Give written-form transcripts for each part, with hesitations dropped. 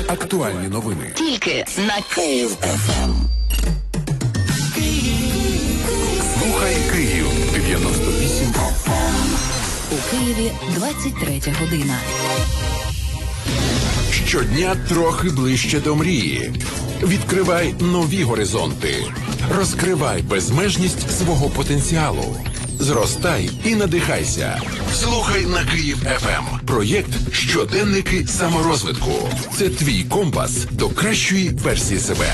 Актуальні новини. Тільки на Київ ФМ. Слухай Київ 98 FM. У Києві 23 година. Щодня трохи ближче до мрії. Відкривай нові горизонти. Розкривай безмежність свого потенціалу. Зростай і надихайся. Слухай на Київ ФМ. Проєкт «Щоденники саморозвитку». Це твій компас до кращої версії себе.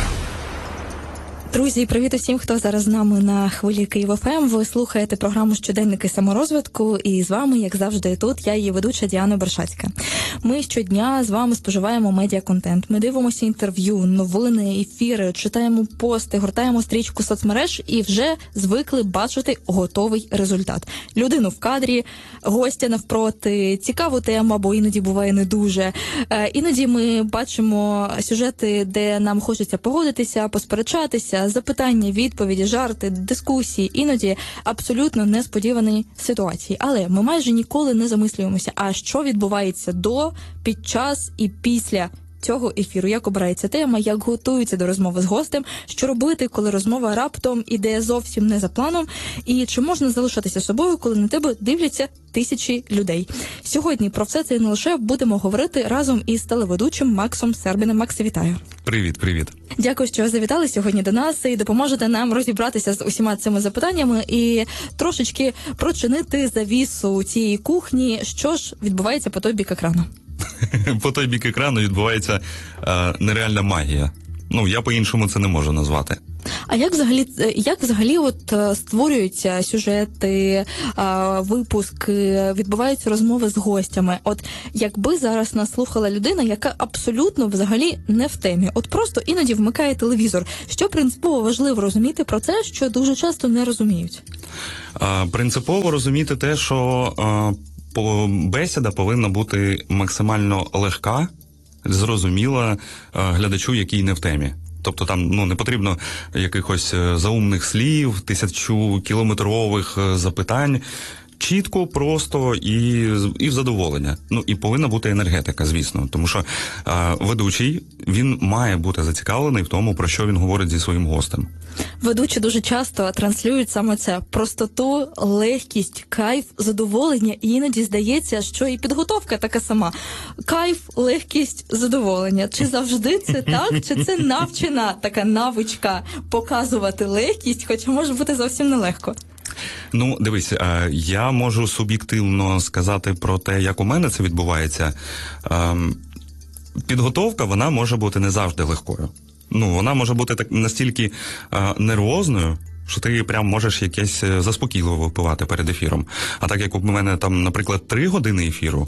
Друзі, привіт усім, хто зараз з нами на хвилі Київ ФМ. Ви слухаєте програму «Щоденники саморозвитку», і з вами, як завжди, тут я, її ведуча Діана Бершацька. Ми щодня з вами споживаємо медіаконтент. Ми дивимося інтерв'ю, новини, ефіри, читаємо пости, гортаємо стрічку соцмереж і вже звикли бачити готовий результат. Людину в кадрі, гостя навпроти, цікаву тему, або іноді буває не дуже. Іноді ми бачимо сюжети, де нам хочеться погодитися, посперечатися, запитання, відповіді, жарти, дискусії, іноді абсолютно несподівані ситуації. Але ми майже ніколи не замислюємося, а що відбувається до, під час і після цього ефіру, як обирається тема, як готуються до розмови з гостем, що робити, коли розмова раптом іде зовсім не за планом, і чи можна залишатися собою, коли на тебе дивляться тисячі людей. Сьогодні про все це і не лише будемо говорити разом із телеведучим Максом Сербіним. Максе, вітаю. Привіт. Дякую, що завітали сьогодні до нас і допоможете нам розібратися з усіма цими запитаннями і трошечки прочинити завісу цієї кухні. Що ж відбувається по той бік екрану? По той бік екрану відбувається нереальна магія. Я по-іншому це не можу назвати. А як взагалі створюються сюжети, випуски, відбуваються розмови з гостями? От якби зараз нас слухала людина, яка абсолютно взагалі не в темі, от просто іноді вмикає телевізор, що принципово важливо розуміти про це, що дуже часто не розуміють? Принципово розуміти те, що бесіда повинна бути максимально легка, зрозуміла глядачу, який не в темі. Тобто там не потрібно якихось заумних слів, 1000-кілометрових запитань. Чітко, просто і в задоволення. І повинна бути енергетика, звісно. Тому що ведучий, він має бути зацікавлений в тому, про що він говорить зі своїм гостем. Ведучі дуже часто транслюють саме це. Простоту, легкість, кайф, задоволення. І іноді здається, що і підготовка така сама. Кайф, легкість, задоволення. Чи завжди це так? Чи це навчена така навичка показувати легкість, хоча може бути зовсім нелегко? Дивись, я можу суб'єктивно сказати про те, як у мене це відбувається. Підготовка, вона може бути не завжди легкою. Вона може бути так настільки нервозною, що ти прям можеш якесь заспокійливо випивати перед ефіром. А так як у мене там, наприклад, 3 години ефіру,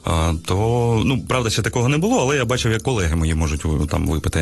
то, правда, ще такого не було, але я бачив, як колеги мої можуть там випити.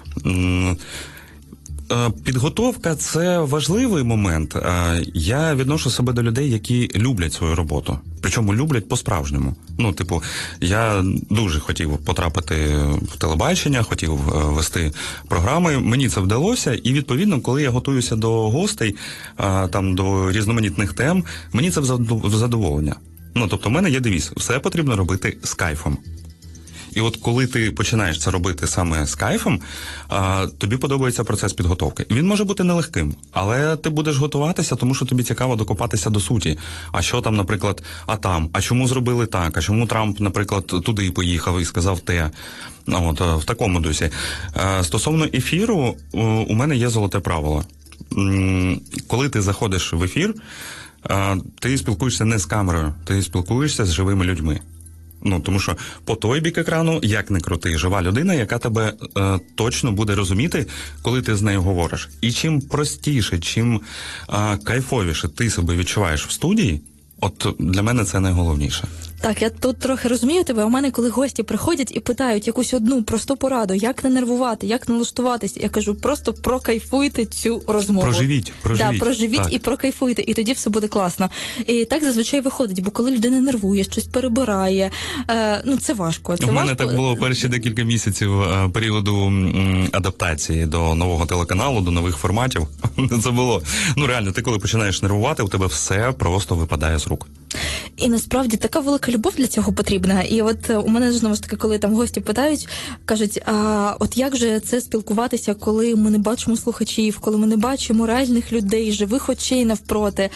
Підготовка – це важливий момент. Я відношу себе до людей, які люблять свою роботу. Причому люблять по-справжньому. Я дуже хотів потрапити в телебачення, хотів вести програми. Мені це вдалося. І, відповідно, коли я готуюся до гостей, до різноманітних тем, мені це в задоволення. Тобто, в мене є девіз. Все потрібно робити з кайфом. І от коли ти починаєш це робити саме з кайфом, тобі подобається процес підготовки. Він може бути нелегким, але ти будеш готуватися, тому що тобі цікаво докопатися до суті. А що там, наприклад, а чому зробили так? А чому Трамп, наприклад, туди поїхав і сказав те? В такому дусі. Стосовно ефіру, у мене є золоте правило. Коли ти заходиш в ефір, ти спілкуєшся не з камерою, ти спілкуєшся з живими людьми. Тому що по той бік екрану, як не крути, жива людина, яка тебе точно буде розуміти, коли ти з нею говориш. І чим простіше, чим кайфовіше ти себе відчуваєш в студії, от для мене це найголовніше. Так, я тут трохи розумію тебе. У мене, коли гості приходять і питають якусь одну просту пораду, як не нервувати, як налаштуватися, я кажу, просто прокайфуйте цю розмову. Проживіть. І прокайфуйте, і тоді все буде класно. І так зазвичай виходить, бо коли людина нервує, щось перебирає, це важко. У мене так було перші декілька місяців періоду адаптації до нового телеканалу, до нових форматів. Це було, реально, ти коли починаєш нервувати, у тебе все просто випадає з рук. І насправді така велика трохи любов для цього потрібна. І от у мене, знову ж таки, коли там гості питають, кажуть, а от як же це спілкуватися, коли ми не бачимо слухачів, коли ми не бачимо реальних людей, живих очей навпроти.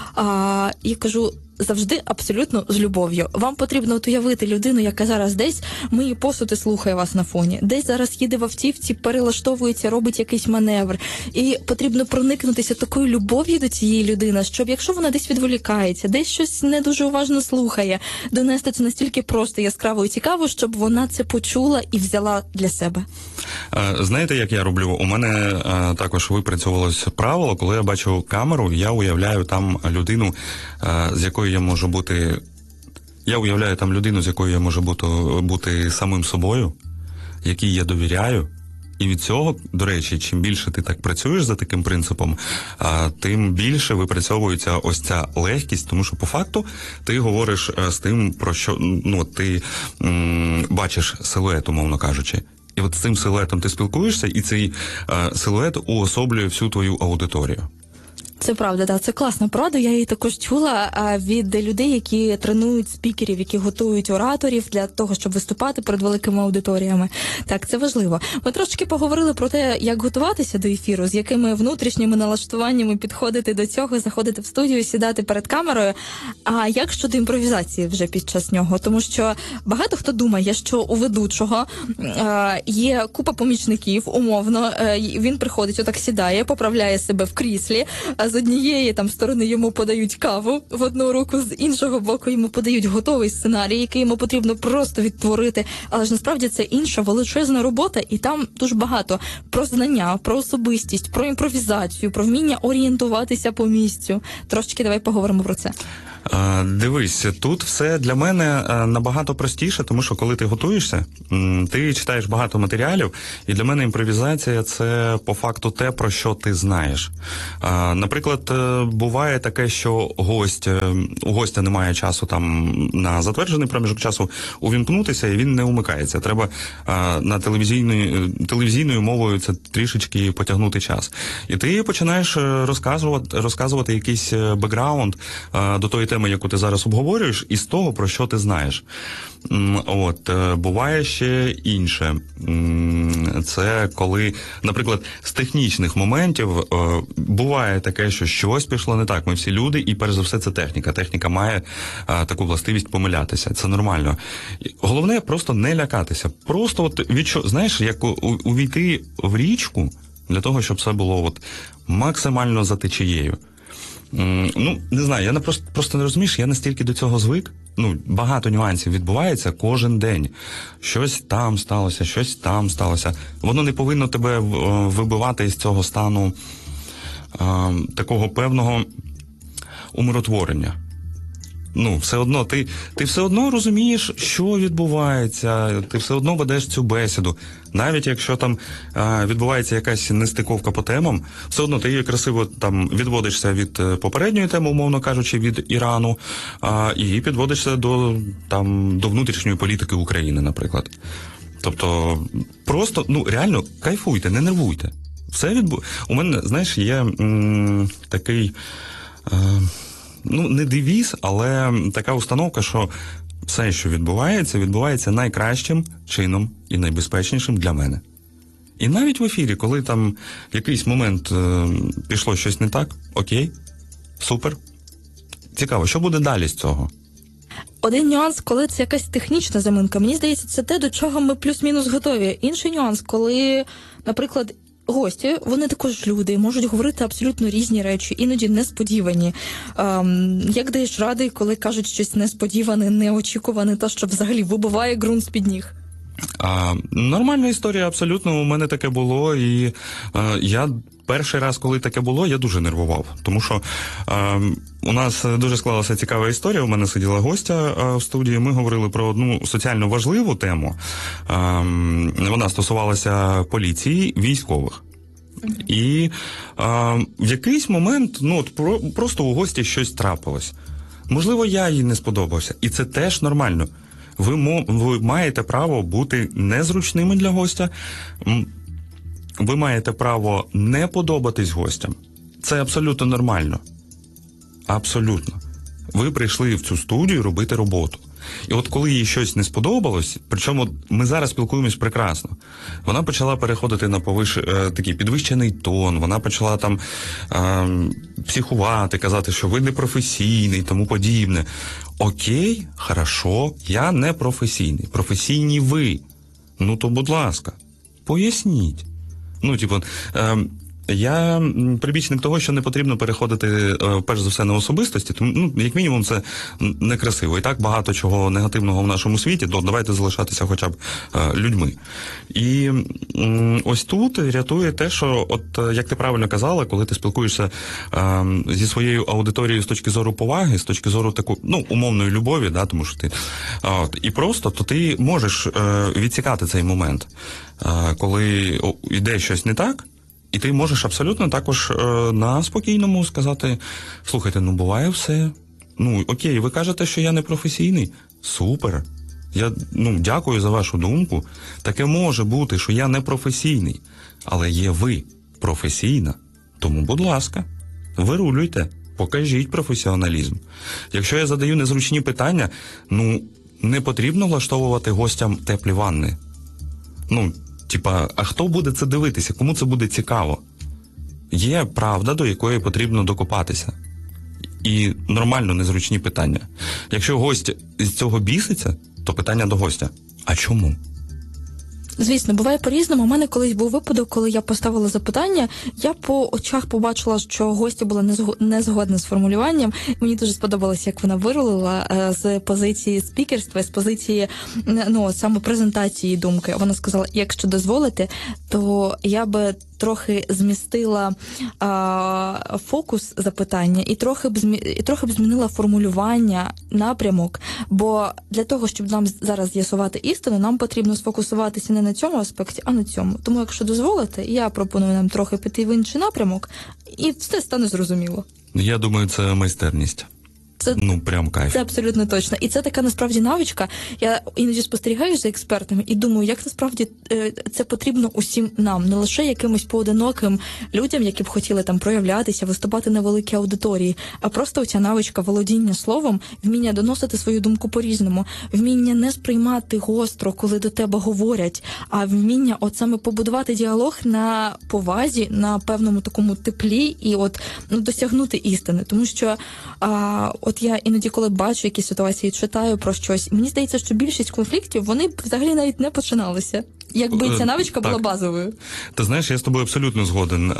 Я кажу, завжди абсолютно з любов'ю. Вам потрібно от уявити людину, яка зараз десь миє посуд і слухає вас на фоні. Десь зараз їде в автівці, перелаштовується, робить якийсь маневр. І потрібно проникнутися такою любов'ю до цієї людини, щоб якщо вона десь відволікається, десь щось не дуже уважно слухає, донести це настільки просто, яскраво і цікаво, щоб вона це почула і взяла для себе. Знаєте, як я роблю? У мене також випрацьовувалось правило, коли я бачу камеру, я уявляю там людину, з якою я можу бути... Я уявляю там людину, з якою я можу бути самим собою, якій я довіряю. І від цього, до речі, чим більше ти так працюєш за таким принципом, тим більше випрацьовується ось ця легкість, тому що по факту ти говориш з тим, про що ти бачиш силует, умовно кажучи. І от з цим силуетом ти спілкуєшся, і цей силует уособлює всю твою аудиторію. Це правда, да. Це класна порада. Я її також чула від людей, які тренують спікерів, які готують ораторів для того, щоб виступати перед великими аудиторіями. Так, це важливо. Ми трошки поговорили про те, як готуватися до ефіру, з якими внутрішніми налаштуваннями підходити до цього, заходити в студію, сідати перед камерою. А як щодо імпровізації вже під час нього? Тому що багато хто думає, що у ведучого є купа помічників, умовно. Він приходить, отак сідає, поправляє себе в кріслі, з однієї там сторони йому подають каву в одну руку, з іншого боку йому подають готовий сценарій, який йому потрібно просто відтворити. Але ж насправді це інша величезна робота, і там дуже багато про знання, про особистість, про імпровізацію, про вміння орієнтуватися по місцю. Трошечки давай поговоримо про це. Дивись, тут все для мене набагато простіше, тому що коли ти готуєшся, ти читаєш багато матеріалів, і для мене імпровізація – це по факту те, про що ти знаєш. Наприклад, буває таке, що у гостя немає часу там на затверджений проміжок часу увімкнутися, і він не умикається. Треба на телевізійною мовою це трішечки потягнути час. І ти починаєш розказувати якийсь бекграунд до тої теми, яку ти зараз обговорюєш, і з того, про що ти знаєш. Буває ще інше. Це коли, наприклад, з технічних моментів буває таке, що щось пішло не так. Ми всі люди, і перш за все це техніка. Техніка має таку властивість помилятися. Це нормально. Головне просто не лякатися. Просто знаєш, як увійти в річку для того, щоб все було максимально за течією. Не знаю, я просто не розумієш, я настільки до цього звик. Багато нюансів відбувається кожен день. Щось там сталося, щось там сталося. Воно не повинно тебе вибивати із цього стану такого певного умиротворення. Все одно, ти все одно розумієш, що відбувається, ти все одно ведеш цю бесіду. Навіть якщо там відбувається якась нестиковка по темам, все одно ти її красиво там відводишся від попередньої теми, умовно кажучи, від Ірану, і підводишся до внутрішньої політики України, наприклад. Тобто, просто, реально, кайфуйте, не нервуйте. У мене, знаєш, є такий... не девіз, але така установка, що все, що відбувається найкращим чином і найбезпечнішим для мене. І навіть в ефірі, коли там в якийсь момент пішло щось не так, окей, супер. Цікаво, що буде далі з цього? Один нюанс, коли це якась технічна заминка. Мені здається, це те, до чого ми плюс-мінус готові. Інший нюанс, коли, наприклад, гості, вони також люди, можуть говорити абсолютно різні речі, іноді несподівані. Як даєш ради, коли кажуть щось несподіване, неочікуване, та що взагалі вибиває ґрунт з-під ніг? Нормальна історія, абсолютно. У мене таке було, і я перший раз, коли таке було, я дуже нервував. Тому що у нас дуже склалася цікава історія. У мене сиділа гостя в студії, ми говорили про одну соціально важливу тему. Вона стосувалася поліції, військових. І в якийсь момент, просто у гості щось трапилось. Можливо, я їй не сподобався. І це теж нормально. Ви маєте право бути незручними для гостя. Ви маєте право не подобатись гостям. Це абсолютно нормально. Абсолютно. Ви прийшли в цю студію робити роботу. І от коли їй щось не сподобалось, причому ми зараз спілкуємось прекрасно, вона почала переходити на такий підвищений тон, вона почала там психувати, казати, що ви не професійний, тому подібне. Окей, хорошо, я не професійний. Професійні ви. Ну то, будь ласка, поясніть. Ну, я прибічник того, що не потрібно переходити, перш за все, на особистості, тому, як мінімум, це некрасиво. І так багато чого негативного в нашому світі, то давайте залишатися хоча б людьми. І ось тут рятує те, що, от як ти правильно казала, коли ти спілкуєшся зі своєю аудиторією з точки зору поваги, з точки зору умовної любові, да, тому що ти, і просто, то ти можеш відсікати цей момент, коли йде щось не так. І ти можеш абсолютно також на спокійному сказати, слухайте, буває все. Окей, ви кажете, що я не професійний. Супер. Я, дякую за вашу думку. Таке може бути, що я не професійний. Але є ви професійна. Тому, будь ласка, вирулюйте, покажіть професіоналізм. Якщо я задаю незручні питання, не потрібно влаштовувати гостям теплі ванни. А хто буде це дивитися? Кому це буде цікаво? Є правда, до якої потрібно докопатися. І нормально незручні питання. Якщо гость з цього біситься, то питання до гостя. А чому? Звісно, буває по-різному. У мене колись був випадок, коли я поставила запитання, я по очах побачила, що гостя була не згодна з формулюванням. Мені дуже сподобалося, як вона вирулила з позиції спікерства, з позиції саме презентації думки. Вона сказала, якщо дозволите, то я би трохи змістила фокус запитання і трохи б змінила формулювання, напрямок, бо для того, щоб нам зараз з'ясувати істину, нам потрібно сфокусуватися не на цьому аспекті, а на цьому. Тому, якщо дозволите, я пропоную нам трохи піти в інший напрямок, і все стане зрозуміло. Я думаю, це майстерність. Це, прям кайф. Це абсолютно точно. І це така, насправді, навичка. Я іноді спостерігаю за експертами і думаю, як насправді це потрібно усім нам. Не лише якимось поодиноким людям, які б хотіли там проявлятися, виступати на великій аудиторії, а просто оця навичка володіння словом, вміння доносити свою думку по-різному, вміння не сприймати гостро, коли до тебе говорять, а вміння от саме побудувати діалог на повазі, на певному такому теплі і досягнути істини. Тому що от я іноді, коли бачу якісь ситуації, читаю про щось, мені здається, що більшість конфліктів, вони взагалі навіть не починалися. Якби ця навичка була базовою. Ти знаєш, я з тобою абсолютно згоден.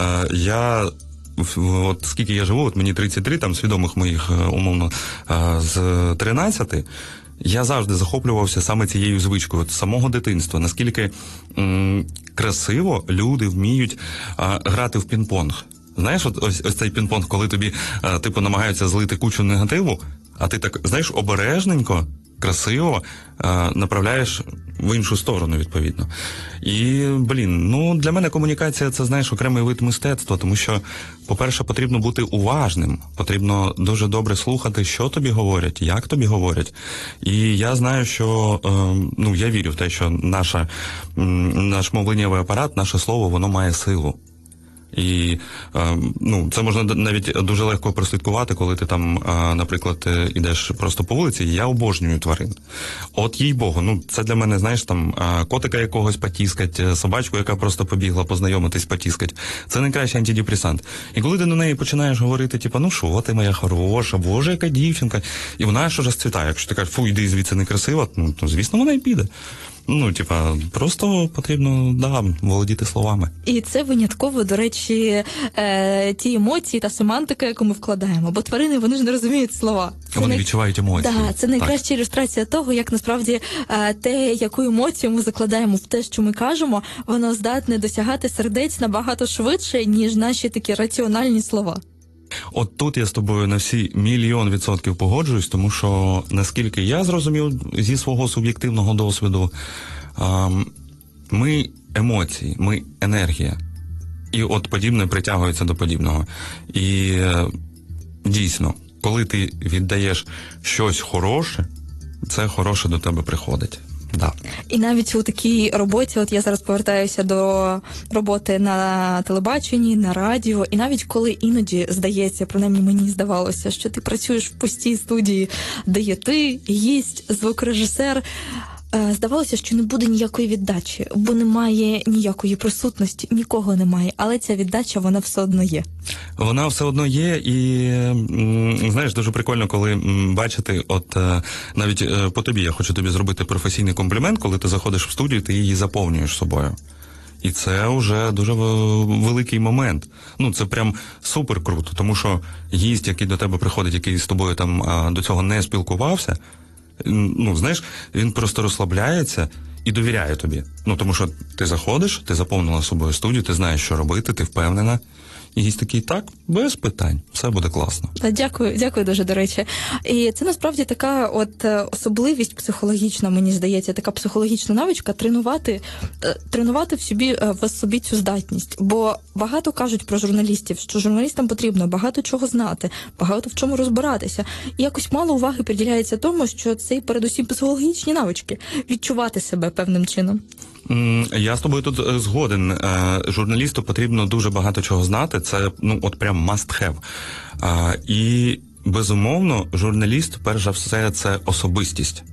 От скільки я живу, мені 33, там свідомих моїх, умовно, з 13, я завжди захоплювався саме цією звичкою, з самого дитинства. Наскільки красиво люди вміють грати в пінг-понг. Знаєш, ось цей пінг-понг, коли тобі, намагаються злити кучу негативу, а ти так, знаєш, обережненько, красиво направляєш в іншу сторону, відповідно. І, для мене комунікація – це, знаєш, окремий вид мистецтва, тому що, по-перше, потрібно бути уважним, потрібно дуже добре слухати, що тобі говорять, як тобі говорять. І я знаю, що, я вірю в те, що наш мовленнєвий апарат, наше слово, воно має силу. І, це можна навіть дуже легко прослідкувати, коли ти там, наприклад, ідеш просто по вулиці, і я обожнюю тварин. От їй-богу, це для мене, знаєш, там, котика якогось потіскать, собачку, яка просто побігла познайомитись, потіскать. Це найкращий антидепресант. І коли ти до неї починаєш говорити, що ти моя хороша, боже, яка дівчинка, і вона аж розцвітає. Якщо ти кажеш, фу, йди звідси некрасиво, то, звісно, вона й піде. Просто потрібно, володіти словами. І це винятково, до речі, ті емоції та семантика, яку ми вкладаємо. Бо тварини, вони ж не розуміють слова. Вони відчувають емоції. Так, це найкраща ілюстрація того, як насправді те, яку емоцію ми закладаємо в те, що ми кажемо, воно здатне досягати сердець набагато швидше, ніж наші такі раціональні слова. От тут я з тобою на всі 1,000,000% погоджуюсь, тому що, наскільки я зрозумів зі свого суб'єктивного досвіду, ми емоції, ми енергія. І от подібне притягується до подібного. І дійсно, коли ти віддаєш щось хороше, це хороше до тебе приходить. Да. І навіть у такій роботі, от я зараз повертаюся до роботи на телебаченні, на радіо, і навіть коли іноді здається, принаймні мені здавалося, що ти працюєш в пустій студії, де є ти, гість, звукорежисер, здавалося, що не буде ніякої віддачі, бо немає ніякої присутності, нікого немає, але ця віддача, вона все одно є. Вона все одно є, і, знаєш, дуже прикольно, коли бачити, от навіть по тобі, я хочу тобі зробити професійний комплімент, коли ти заходиш в студію, ти її заповнюєш собою. І це вже дуже великий момент. Ну, це прям супер круто, тому що гість, який до тебе приходить, який з тобою там до цього не спілкувався, ну, знаєш, він просто розслабляється і довіряє тобі. Ну, тому що ти заходиш, ти заповнила собою студію, ти знаєш, що робити, ти впевнена. І гість такий, так, без питань, все буде класно. Дякую дуже, до речі. І це насправді така от особливість психологічна, мені здається, така психологічна навичка тренувати в собі цю здатність. Бо багато кажуть про журналістів, що журналістам потрібно багато чого знати, багато в чому розбиратися. І якось мало уваги приділяється тому, що це передусім психологічні навички, відчувати себе певним чином. Я з тобою тут згоден. Журналісту потрібно дуже багато чого знати. Це, ну, от прям must have. І, безумовно, журналіст, перш за все, це особистість.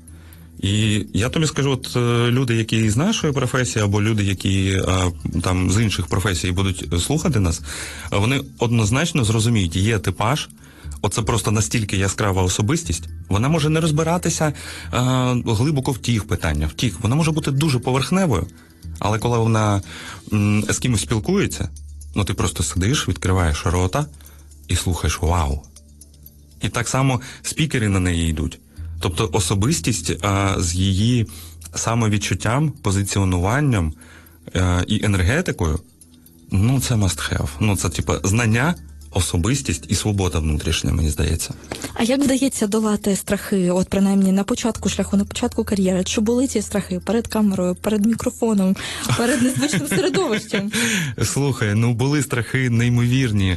І я тобі скажу, от люди, які з нашої професії, або люди, які там з інших професій будуть слухати нас, вони однозначно зрозуміють, є типаж, оце просто настільки яскрава особистість, вона може не розбиратися глибоко в тих питаннях, вона може бути дуже поверхневою, але коли вона з кимось спілкується, ну ти просто сидиш, відкриваєш рота і слухаєш «Вау!». І так само спікери на неї йдуть. Тобто особистість з її самовідчуттям, позиціонуванням і енергетикою, ну це must have. Ну це типа знання, особистість і свобода внутрішня, мені здається. А як вдається долати страхи, от принаймні на початку шляху, на початку кар'єри? Чи були ці страхи перед камерою, перед мікрофоном, перед незвичним середовищем? Слухай, ну були страхи неймовірні.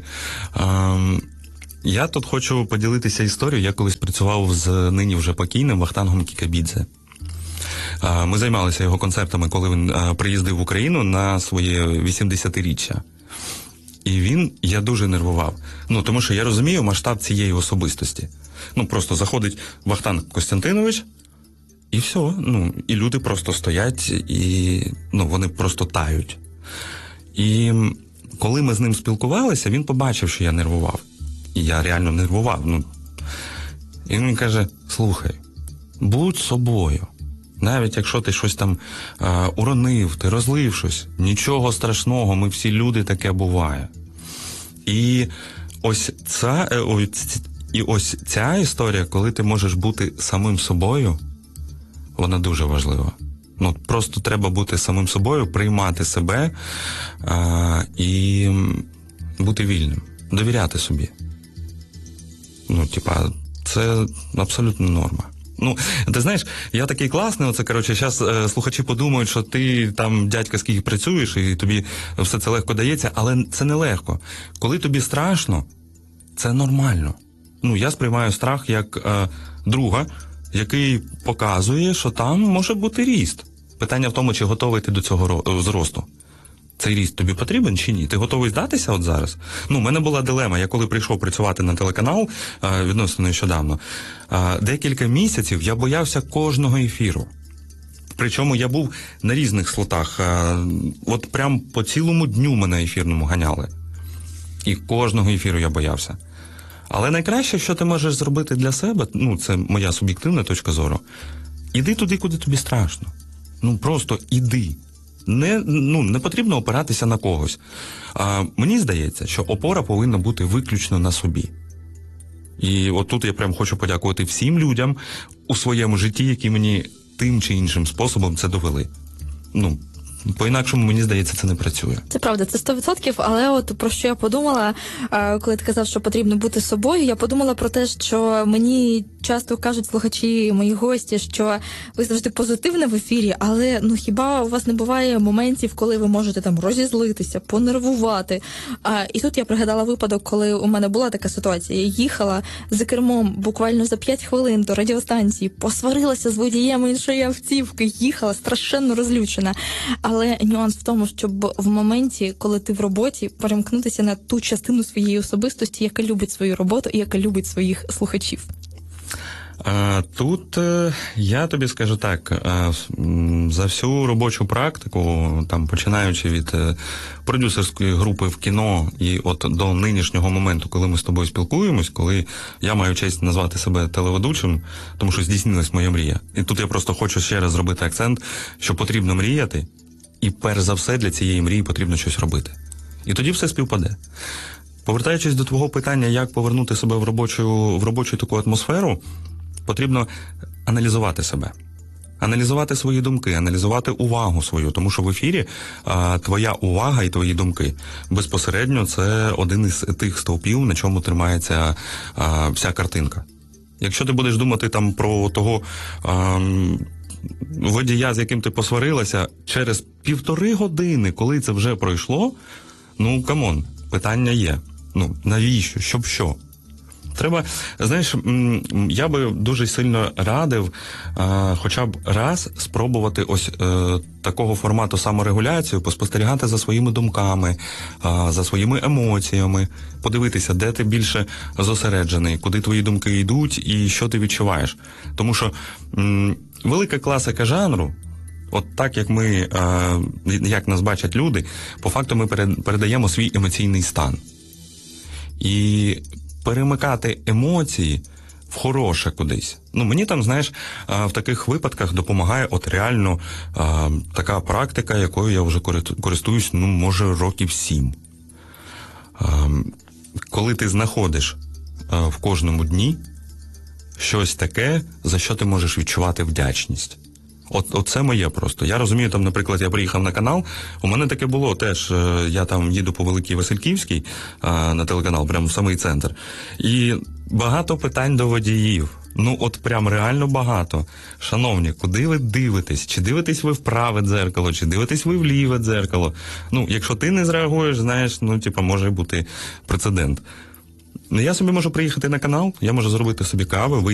Я тут хочу поділитися історією. Я колись працював з нині вже покійним Вахтангом Кікабідзе. Ми займалися його концертами, коли він приїздив в Україну на своє 80-річчя. І я дуже нервував. Ну, тому що я розумію масштаб цієї особистості. Ну, просто заходить Вахтанг Костянтинович, і все. Ну, і люди просто стоять, і вони просто тають. І коли ми з ним спілкувалися, він побачив, що я нервував. І я реально нервував. І він каже, слухай, будь собою. Навіть якщо ти щось там уронив, ти розлив щось, нічого страшного, ми всі люди, таке буває. І ось ця історія, коли ти можеш бути самим собою, вона дуже важлива. Ну, просто треба бути самим собою, приймати себе і бути вільним, довіряти собі. Ну, це абсолютно норма. Ну, ти знаєш, я такий класний, зараз слухачі подумають, що ти там дядька скільки працюєш і тобі все це легко дається, але це не легко. Коли тобі страшно, це нормально. Ну, я сприймаю страх як друга, який показує, що там може бути ріст. Питання в тому, чи готовий ти до цього зросту. Цей ріст тобі потрібен чи ні? Ти готовий здатися от зараз? Ну, у мене була дилема. Я коли прийшов працювати на телеканал, відносно нещодавно, декілька місяців я боявся кожного ефіру. Причому я був на різних слотах. От прям по цілому дню мене ефірному ганяли. І кожного ефіру я боявся. Але найкраще, що ти можеш зробити для себе, ну, це моя суб'єктивна точка зору, іди туди, куди тобі страшно. Ну, просто іди. Не потрібно опиратися на когось. Мені здається, що опора повинна бути виключно на собі. І от тут я прям хочу подякувати всім людям у своєму житті, які мені тим чи іншим способом це довели. Ну, по-інакшому, мені здається, це не працює. Це правда, це 100%, але от про що я подумала, коли ти казав, що потрібно бути собою, я подумала про те, що мені часто кажуть слухачі, мої гості, що ви завжди позитивне в ефірі, але хіба у вас не буває моментів, коли ви можете там розізлитися, понервувати? І тут я пригадала випадок, коли у мене була така ситуація. Я їхала за кермом буквально за 5 хвилин до радіостанції, посварилася з водієм іншої автівки, їхала страшенно розлючена. Але нюанс в тому, щоб в моменті, коли ти в роботі, перемкнутися на ту частину своєї особистості, яка любить свою роботу і яка любить своїх слухачів. Тут я тобі скажу так, за всю робочу практику, там починаючи від продюсерської групи в кіно і от до нинішнього моменту, коли ми з тобою спілкуємось, коли я маю честь назвати себе телеведучим, тому що здійснилась моя мрія. І тут я просто хочу ще раз зробити акцент, що потрібно мріяти, і перш за все для цієї мрії потрібно щось робити. І тоді все співпаде. Повертаючись до твого питання, як повернути себе в робочу таку атмосферу, потрібно аналізувати себе. Аналізувати свої думки, аналізувати увагу свою, тому що в ефірі твоя увага і твої думки безпосередньо це один із тих стовпів, на чому тримається вся картинка. Якщо ти будеш думати там про того водія, з яким ти посварилася, через 1,5 години, коли це вже пройшло, камон, питання є. Навіщо? Щоб що? Треба, знаєш, я би дуже сильно радив хоча б раз спробувати ось такого формату саморегуляцію, поспостерігати за своїми думками, за своїми емоціями, подивитися, де ти більше зосереджений, куди твої думки йдуть і що ти відчуваєш. Тому що велика класика жанру, от так, як нас бачать люди, по факту ми передаємо свій емоційний стан. І перемикати емоції в хороше кудись. Мені там, знаєш, в таких випадках допомагає от реально така практика, якою я вже користуюсь, може, років 7. Коли ти знаходиш в кожному дні щось таке, за що ти можеш відчувати вдячність. От це моє просто. Я розумію, там, наприклад, я приїхав на канал, у мене таке було теж, я там їду по Великій Васильківській на телеканал, прямо в самий центр. І багато питань до водіїв. От прям реально багато. Шановні, куди ви дивитесь? Чи дивитесь ви в праве дзеркало, чи дивитесь ви в ліве дзеркало? Якщо ти не зреагуєш, знаєш, може бути прецедент. Я собі можу приїхати на канал, я можу зробити собі каву,